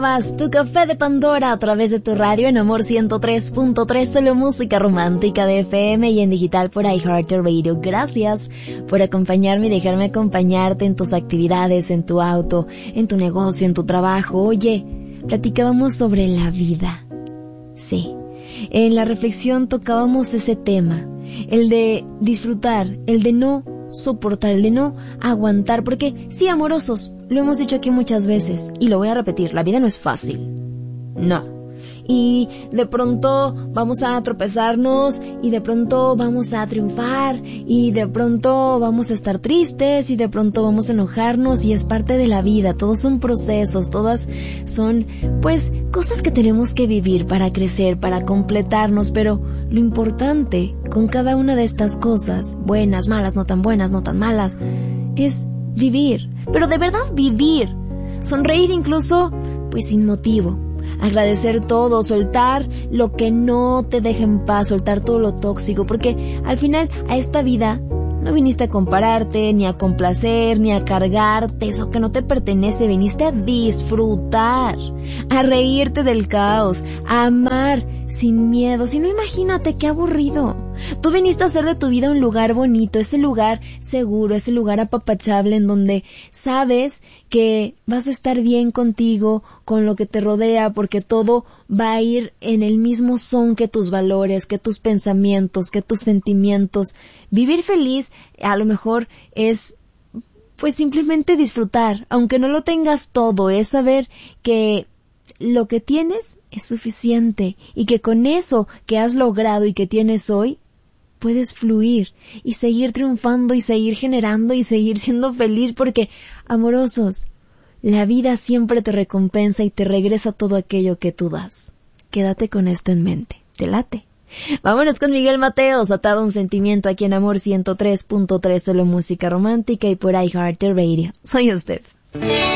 Tu café de Pandora a través de tu radio en Amor 103.3, solo música romántica de FM y en digital por iHeartRadio. Gracias por acompañarme y dejarme acompañarte en tus actividades, en tu auto, en tu negocio, en tu trabajo. Oye, platicábamos sobre la vida. Sí, en la reflexión tocábamos ese tema, el de disfrutar, el de no soportar, el de no aguantar, porque sí, amorosos, lo hemos dicho aquí muchas veces y lo voy a repetir, la vida no es fácil, no, y de pronto vamos a tropezarnos y de pronto vamos a triunfar y de pronto vamos a estar tristes y de pronto vamos a enojarnos y es parte de la vida, todos son procesos, todas son pues cosas que tenemos que vivir para crecer, para completarnos, pero lo importante con cada una de estas cosas, buenas, malas, no tan buenas, no tan malas, es vivir, pero de verdad vivir, sonreír incluso pues sin motivo, agradecer todo, soltar lo que no te deja en paz, soltar todo lo tóxico, porque al final a esta vida no viniste a compararte, ni a complacer, ni a cargarte eso que no te pertenece, viniste a disfrutar, a reírte del caos, a amar sin miedo. Si no, imagínate qué aburrido. Tú viniste a hacer de tu vida un lugar bonito, ese lugar seguro, ese lugar apapachable en donde sabes que vas a estar bien contigo, con lo que te rodea, porque todo va a ir en el mismo son que tus valores, que tus pensamientos, que tus sentimientos. Vivir feliz a lo mejor es pues simplemente disfrutar, aunque no lo tengas todo, es saber que lo que tienes es suficiente y que con eso que has logrado y que tienes hoy, puedes fluir y seguir triunfando y seguir generando y seguir siendo feliz porque, amorosos, la vida siempre te recompensa y te regresa todo aquello que tú das. Quédate con esto en mente. ¿Te late? Vámonos con Miguel Mateos, Atado a un sentimiento aquí en Amor 103.3, solo música romántica y por iHeartRadio. Soy Steph.